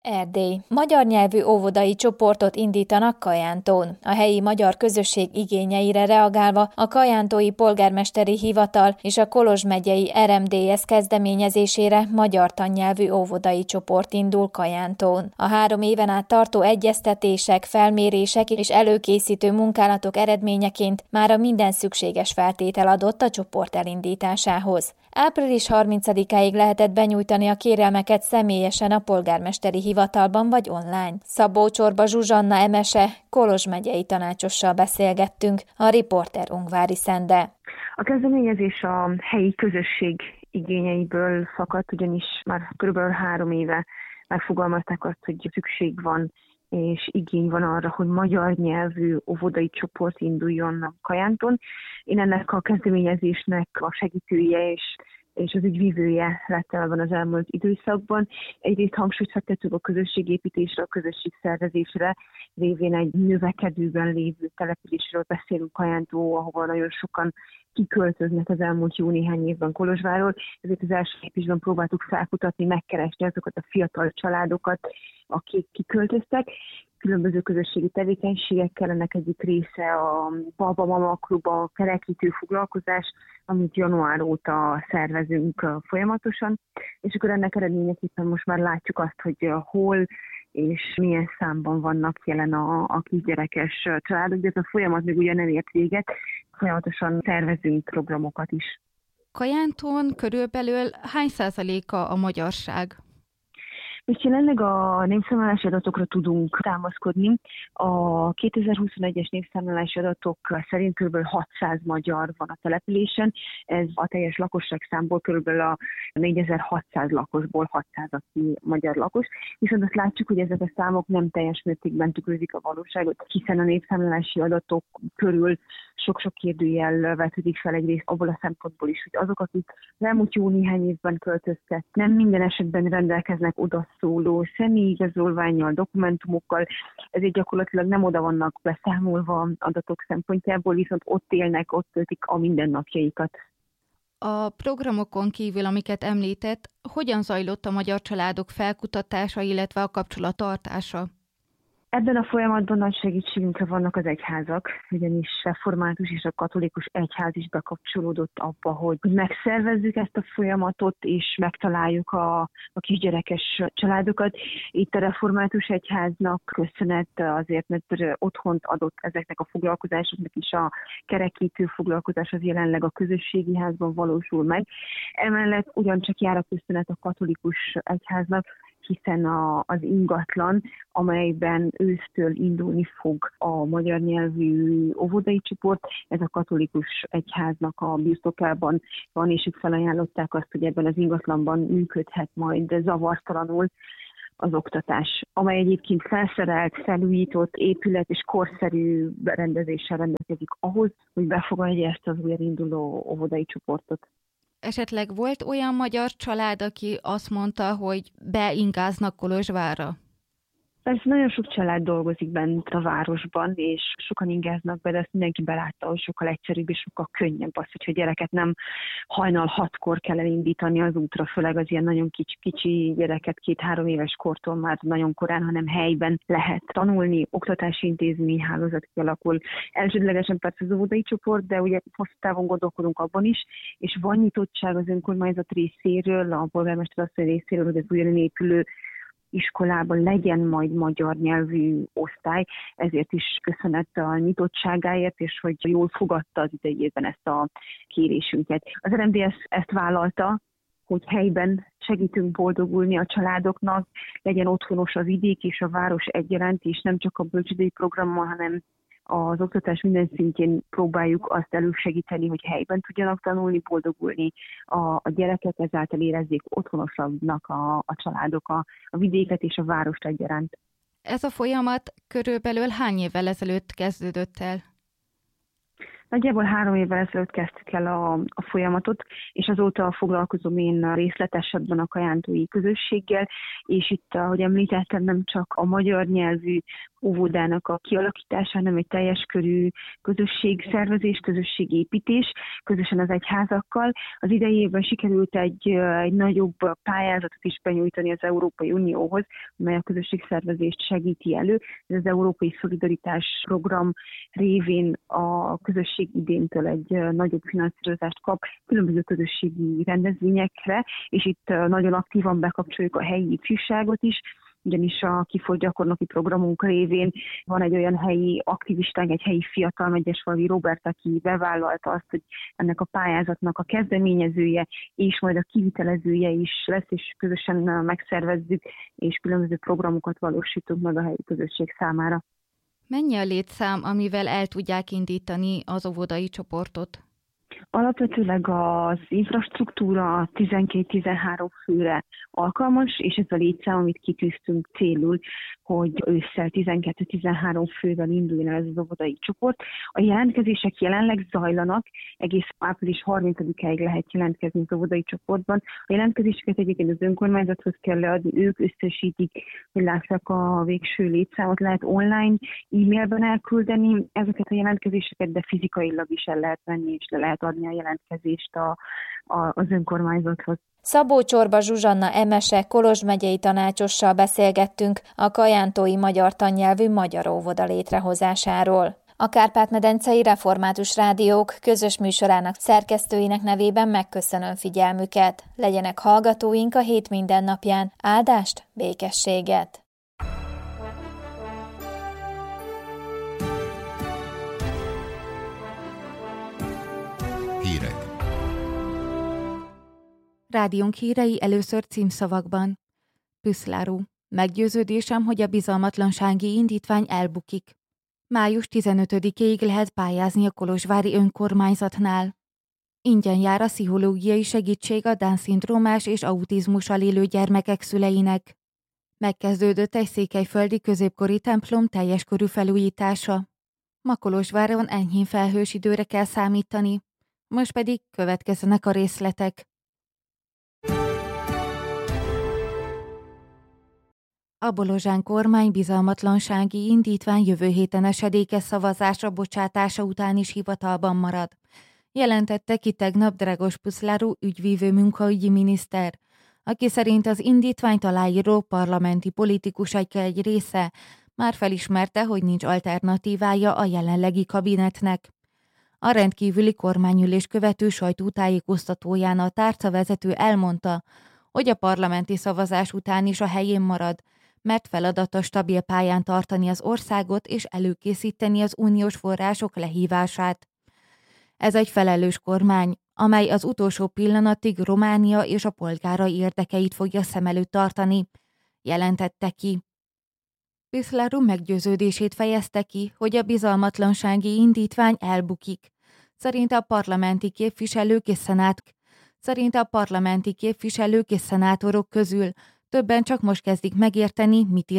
Erdély. Magyar nyelvű óvodai csoportot indítanak Kajántón. A helyi magyar közösség igényeire reagálva a kajántói polgármesteri hivatal és a Kolozs megyei RMDSZ kezdeményezésére magyar tannyelvű óvodai csoport indul Kajántón. A 3 éven át tartó egyeztetések, felmérések és előkészítő munkálatok eredményeként mára minden szükséges feltétel adott a csoport elindításához. Április 30-áig lehetett benyújtani a kérelmeket személyesen a polgármesteri hivatalban vagy online. Szabó Csorba Zsuzsanna Emese, Kolozs megyei tanácsossal beszélgettünk, a riporter Ungvári Szende. A kezdeményezés a helyi közösség igényeiből fakadt, ugyanis már kb. 3 éve megfogalmazták azt, hogy szükség van és igény van arra, hogy magyar nyelvű óvodai csoport induljon Kajánton. Én ennek a kezdeményezésnek a segítője és az ügyvívője lettem ebben az elmúlt időszakban. Egyrészt hangsúlyt fektetünk a közösségépítésre, a közösségszervezésre, révén egy növekedőben lévő településről beszélünk Kajántó, ahova nagyon sokan kiköltöznek az elmúlt jó néhány évben Kolozsvárról. Ezért az első lépésben próbáltuk felkutatni, megkeresni azokat a fiatal családokat, akik kiköltöztek. Különböző közösségi tevékenységekkel, ennek egyik része a Baba Mama Klub, a kerekítő foglalkozás, amit január óta szervezünk folyamatosan, és akkor ennek eredményeképpen most már látjuk azt, hogy hol és milyen számban vannak jelen a kisgyerekes családok, de ez a folyamat még ugye nem ért véget, folyamatosan szervezünk programokat is. Kajánton körülbelül hány százaléka a magyarság? És jelenleg a népszámlálási adatokra tudunk támaszkodni. A 2021-es népszámlálási adatok szerint kb. 600 magyar van a településen. Ez a teljes lakosság számból kb. A 4600 lakosból 600, aki magyar lakos. Viszont azt látjuk, hogy ezek a számok nem teljes mértékben tükrözik a valóságot, hiszen a népszámlálási adatok körül sok-sok kérdőjel vetődik fel egyrészt abból a szempontból is, hogy azok, akik az elmúlt jó néhány évben költöztek, nem minden esetben rendelkeznek odaszóló személyigazolvánnyal, dokumentumokkal, ezért gyakorlatilag nem oda vannak beszámolva adatok szempontjából, viszont ott élnek, ott töltik a mindennapjaikat. A programokon kívül, amiket említett, hogyan zajlott a magyar családok felkutatása, illetve a kapcsolattartása? Ebben a folyamatban nagy segítségünkre vannak az egyházak, ugyanis református és a katolikus egyház is bekapcsolódott abba, hogy megszervezzük ezt a folyamatot, és megtaláljuk a kisgyerekes családokat. Itt a református egyháznak köszönet azért, mert otthont adott ezeknek a foglalkozásoknak is, a kerekítő foglalkozás az jelenleg a közösségi házban valósul meg. Emellett ugyancsak jár a köszönet a katolikus egyháznak, hiszen az ingatlan, amelyben ősztől indulni fog a magyar nyelvű óvodai csoport, ez a katolikus egyháznak a birtokában van, és ők felajánlották azt, hogy ebben az ingatlanban működhet majd zavartalanul az oktatás, amely egyébként felszerelt, felújított épület és korszerű berendezéssel rendelkezik ahhoz, hogy befogadja ezt az újrainduló óvodai csoportot. Esetleg volt olyan magyar család, aki azt mondta, hogy beingáznak Kolozsvárra? Persze nagyon sok család dolgozik bent a városban, és sokan ingáznak be, de ezt mindenki belátta, hogy sokkal egyszerűbb és sokkal könnyebb az, hogyha a gyereket nem hajnal 6-kor kell elindítani az útra, főleg az ilyen nagyon kicsi gyereket 2-3 éves kortól már nagyon korán, hanem helyben lehet tanulni, oktatási intézmény hálózat kialakul. Elsődlegesen persze az óvodai csoport, de ugye hosszú távon gondolkodunk abban is, és van nyitottság az önkormányzat részéről, a polgármester asszony részéről, hogy az újonnan épülő iskolában legyen majd magyar nyelvű osztály, ezért is köszönet a nyitottságáért, és hogy jól fogadta az idejében ezt a kérésünket. Az RMDSZ ezt vállalta, hogy helyben segítünk boldogulni a családoknak, legyen otthonos a vidék és a város egyaránt, és nem csak a bölcsődei programmal, hanem az oktatás minden szintjén próbáljuk azt elősegíteni, hogy helyben tudjanak tanulni, boldogulni a gyerekek, ezáltal érezzék otthonosabbnak a családok a vidéket és a várost egyaránt. Ez a folyamat körülbelül hány évvel ezelőtt kezdődött el? Nagyjából 3 évvel ezelőtt kezdtük el a folyamatot, és azóta foglalkozom én részletesebben a kajántói közösséggel, és itt, ahogy említettem, nem csak a magyar nyelvű óvodának a kialakítása, hanem egy teljes körű közösségszervezés, közösségépítés, közösen az egyházakkal. Az idei évben sikerült egy nagyobb pályázatot is benyújtani az Európai Unióhoz, mely a közösségszervezést segíti elő. Ez az Európai Szolidaritás Program révén a közösség idéntől egy nagyobb finanszírozást kap különböző közösségi rendezvényekre, és itt nagyon aktívan bekapcsoljuk a helyi ifjúságot is, ugyanis a Kifolt gyakornoki programunk révén van egy olyan helyi aktivistánk, egy helyi fiatal Megyesfalvi Róbert, aki bevállalta azt, hogy ennek a pályázatnak a kezdeményezője és majd a kivitelezője is lesz, és közösen megszervezzük, és különböző programokat valósítunk meg a helyi közösség számára. Mennyi a létszám, amivel el tudják indítani az óvodai csoportot? Alapvetőleg az infrastruktúra 12-13 főre alkalmas, és ez a létszám, amit kitűztünk célul, hogy ősszel 12-13 fővel induljon el ez az óvodai csoport. A jelentkezések jelenleg zajlanak, egész április 30-áig lehet jelentkezni az óvodai csoportban. A jelentkezéseket egyébként az önkormányzathoz kell leadni, ők összesítik, hogy lássák a végső létszámot, lehet online, e-mailben elküldeni ezeket a jelentkezéseket, de fizikailag is el lehet venni, és le lehet adni a jelentkezést az önkormányzathoz. Szabó Csorba Zsuzsanna Emese Kolozs megyei tanácsossal beszélgettünk a kajántói magyar tannyelvű magyar óvoda létrehozásáról. A Kárpát-medencei Református Rádiók közös műsorának szerkesztőinek nevében megköszönöm figyelmüket. Legyenek hallgatóink a hét mindennapján. Áldást, békességet! Hírek. Rádiónk hírei először címszavakban. Püszláru. Meggyőződésem, hogy a bizalmatlansági indítvány elbukik. Május 15-ig lehet pályázni a kolozsvári önkormányzatnál. Ingyen jár a pszichológiai segítség a Down-szindrómás és autizmussal élő gyermekek szüleinek. Megkezdődött egy székelyföldi középkori templom teljes körű felújítása. Ma Kolozsváron enyhén felhős időre kell számítani. Most pedig következzenek a részletek. A bolozsán kormány bizalmatlansági indítvány jövő héten esedékes szavazásra bocsátása után is hivatalban marad. Jelentette ki tegnap Dragos Püszláru ügyvívő munkaügyi miniszter, aki szerint az indítványt aláíró parlamenti politikusok egy része már felismerte, hogy nincs alternatívája a jelenlegi kabinetnek. A rendkívüli kormányülés követő sajtótájékoztatóján a tárcavezető elmondta, hogy a parlamenti szavazás után is a helyén marad, mert feladata stabil pályán tartani az országot és előkészíteni az uniós források lehívását. Ez egy felelős kormány, amely az utolsó pillanatig Románia és a polgárai érdekeit fogja szem előtt tartani, jelentette ki. Püszláru meggyőződését fejezte ki, hogy a bizalmatlansági indítvány elbukik. Szerinte a parlamenti képviselők és szenátorok közül többen csak most kezdik megérteni, mit ír